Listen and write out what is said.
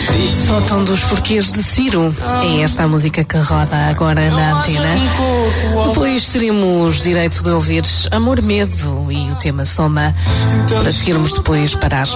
Sótão dos Porquês de Ciro. É esta a música que roda agora na antena. Depois teremos direito de ouvir Amor, Medo e o tema Soma, para seguirmos depois para as